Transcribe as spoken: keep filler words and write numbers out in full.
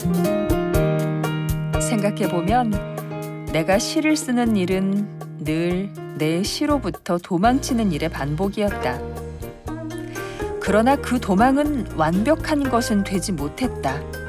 생각해보면 내가 시를 쓰는 일은 늘 내 시로부터 도망치는 일의 반복이었다. 그러나 그 도망은 완벽한 것은 되지 못했다.